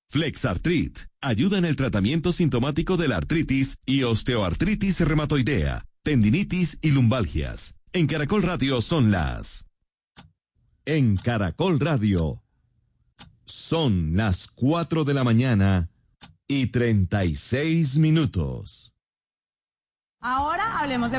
Flexartrit ayuda en el tratamiento sintomático de la artritis y osteoartritis reumatoidea, tendinitis y lumbalgias. En Caracol Radio son las... En Caracol Radio son las 4 de la mañana y 36 minutos. Ahora hablemos de